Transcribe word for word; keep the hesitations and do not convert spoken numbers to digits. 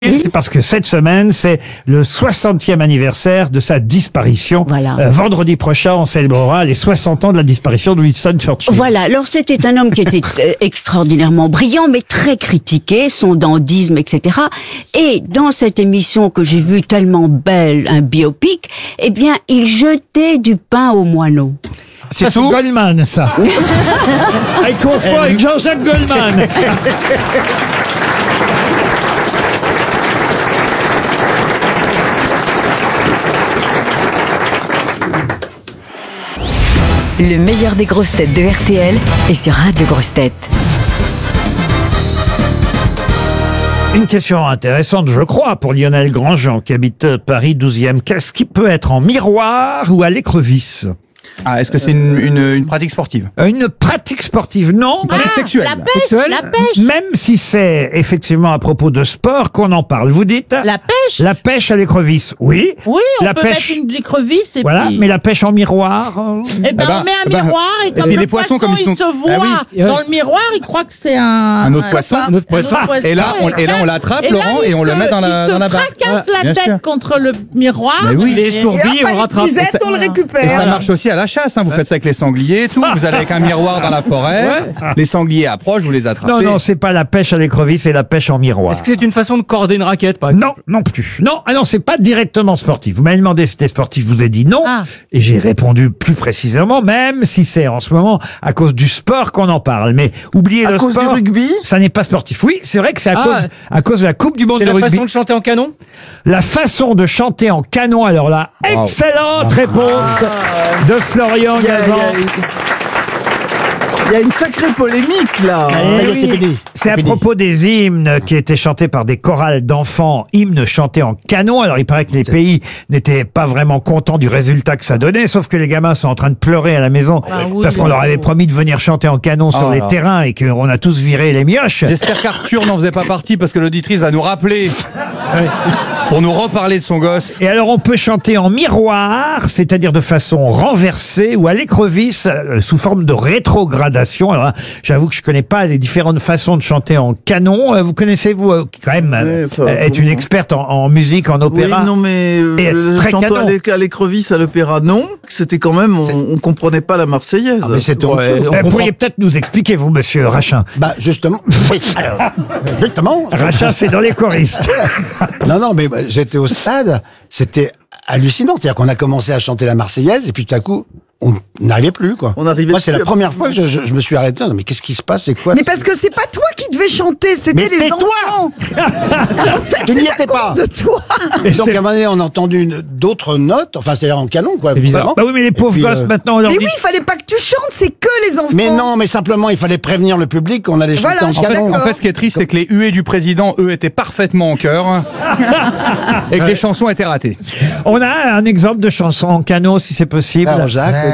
C'est parce que cette semaine, c'est le soixantième anniversaire de sa disparition. Voilà. Euh, vendredi prochain, on célébrera les soixante ans de la disparition de Winston Churchill. Voilà. Alors, c'était un homme qui était euh, extraordinairement brillant, mais très critiqué, son dandysme, et cetera. Et dans cette émission que j'ai vue tellement belle, un biopic, eh bien, il jetait du pain aux moineaux. C'est tout Goldman, ça. Il confond avec Jean-Jacques Goldman. Le meilleur des grosses têtes de R T L est sur Radio Grosses Têtes. Une question intéressante, je crois, pour Lionel Grandjean, qui habite Paris douzième. Qu'est-ce qui peut être en miroir ou à l'écrevisse? Ah, est-ce que c'est une, une, une pratique sportive? Une pratique sportive, non. Pratique Ah, sexuelle. la pêche, Sexuelle. la pêche, Même si c'est effectivement à propos de sport qu'on en parle. Vous dites la pêche. la pêche à l'écrevisse, oui. Oui, on la peut pêche. mettre une écrevisse et Voilà, puis. mais la pêche en miroir. euh, Eh ben, Eh ben, on met un eh ben, miroir et comme puis le les poissons, poisson, comme ils il sont- se voit Ah oui. dans le miroir, il croit que c'est un Un autre poisson. un Un autre poisson. poisson. Et là, on, et là, on l'attrape, Et là, Laurent, il et on le se- met dans la, il dans la se barre. fracasse Ouais, la bien tête sûr. contre le miroir. Mais oui. Et- Les escourbilles, on rattrape. Et ça- on le Et récupère. ça marche aussi à la chasse, hein. Vous faites ça avec les sangliers et tout. Vous allez avec un miroir dans la forêt. Les sangliers approchent, vous les attrapez. Non, non, c'est pas la pêche à l'écrevisse, c'est la pêche en miroir. Est-ce que c'est une façon de corder une raquette, par exemple? Non, non plus. Non, ah non, c'est pas directement sportif. Vous m'avez demandé si c'était sportif, je vous ai dit non. Ah. Et j'ai répondu plus précisément, même si c'est en ce moment à cause du sport qu'on en parle. Mais oubliez À le cause du sport. rugby Ça n'est pas sportif. Oui, c'est vrai que c'est à, Ah. cause, à cause de la Coupe du Monde C'est de la rugby. façon de chanter en canon? La façon de chanter en canon. Alors là, Wow. excellente réponse de Florian Il y a- il y Gazan. a- il y a une sacrée polémique là. Eh oui, c'est à propos des hymnes qui étaient chantés par des chorales d'enfants, hymnes chantés en canon. Alors il paraît que les pays n'étaient pas vraiment contents du résultat que ça donnait, sauf que les gamins sont en train de pleurer à la maison Ah oui, parce qu'on leur avait promis de venir chanter en canon sur Oh les là. terrains et qu'on a tous viré les mioches. J'espère qu'Arthur n'en faisait pas partie parce que l'auditrice va nous rappeler pour nous reparler de son gosse. Et alors on peut chanter en miroir, c'est-à-dire de façon renversée ou à l'écrevisse euh, sous forme de rétrogradation. Alors là, j'avoue que je connais pas les différentes façons de chanter en canon. Euh, Vous connaissez vous euh, qui quand même euh, Ouais, enfin, euh, est une experte en, en musique, en Oui, opéra. non, mais euh, Et le très chanteur canon. à l'é- à l'écrevisse à l'opéra, non. C'était quand même, on, on comprenait pas la Marseillaise. Mais c'est Ouais, on Euh, comprend. pourriez peut-être nous expliquer, vous, monsieur Rachin. Bah justement, oui. Alors, justement. Rachin, c'est dans les choristes. Non, non, mais bah, j'étais au stade, c'était hallucinant. C'est-à-dire qu'on a commencé à chanter la Marseillaise et puis tout à coup, on n'arrivait plus, quoi. On n'arrivait Moi, c'est plus la à- première fois que je, je, je me suis arrêté. Non, mais qu'est-ce qui se passe? C'est quoi? Mais parce que c'est pas toi qui devais chanter, c'était Mais les tais-toi enfants. Tu n'y étais pas. De toi. Et Donc c'est- à un moment donné, on a entendu une- d'autres notes, enfin c'est-à-dire en canon, quoi. bizarre. vraiment. Bah oui, mais les pauvres puis, gosses, euh, maintenant, on leur Mais dit... oui, il fallait pas que tu chantes, c'est que les enfants. Mais non, mais simplement, il fallait prévenir le public qu'on allait chanter Voilà, en je suis canon. En d'accord. fait, ce qui est triste, c'est que les huées du président, eux, étaient parfaitement en chœur et que les chansons étaient ratées. On a un exemple de chanson en canon, si c'est possible. Ah, Jacques, oui.